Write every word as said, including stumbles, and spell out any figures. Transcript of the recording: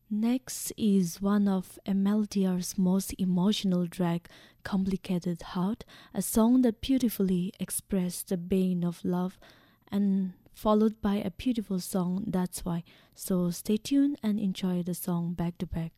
Next is one of Amaldia's most emotional track, Complicated Heart, a song that beautifully expresses the pain of love, and followed by a beautiful song, That's Why. So stay tuned and enjoy the song back to back.